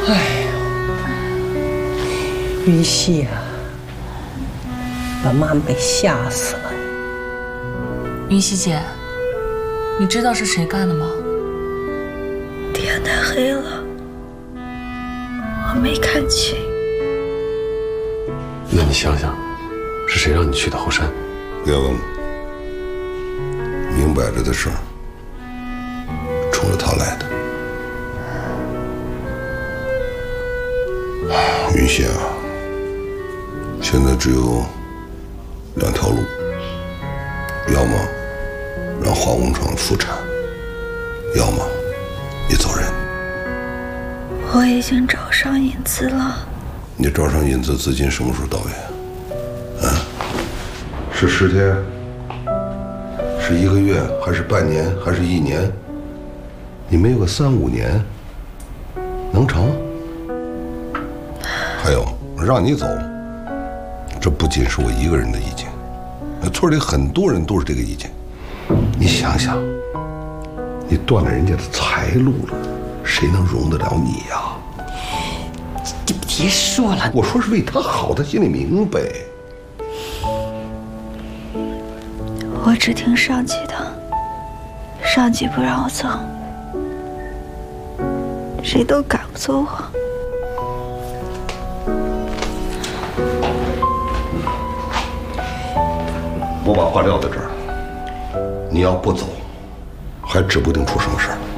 云溪啊，把妈妈给吓死了。 云溪姐，你知道是谁干的吗？ 天太黑了，我没看清。 那你想想，是谁让你去的后山？ 别问了，明摆着的事儿，冲着他来的。云溪啊，现在只有2条路，要么让化工厂复产，要么你走人。 我已经找上引资了。 你找上引资资金什么时候到位？啊？是10天？是1个月？还是半年？还是1年？你没有个3、5年，能成？还有，让你走，这不仅是我一个人的意见，村里很多人都是这个意见。你想想，你断了人家的财路了，谁能容得了你呀？ 你别说了， 我说是为他好，他心里明白。 我只听上级的，上级不让我走，谁都赶不走我。 我把话撂在这儿，你要不走，还指不定出什么事儿。